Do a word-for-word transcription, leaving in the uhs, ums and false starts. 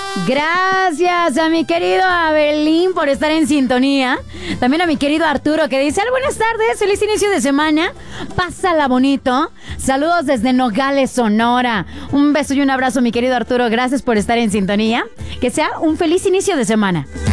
Gracias a mi querido Abelín por estar en sintonía. También a mi querido Arturo que dice: buenas tardes, feliz inicio de semana. Pásala bonito. Saludos desde Nogales, Sonora. Un beso y un abrazo, mi querido Arturo. Gracias por estar en sintonía. Que sea un feliz inicio de semana.